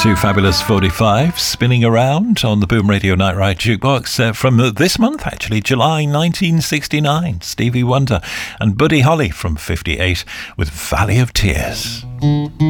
Two fabulous 45s spinning around on the Boom Radio Night Ride Jukebox from this month, actually, July 1969. Stevie Wonder and Buddy Holly from 58 with Valley of Tears.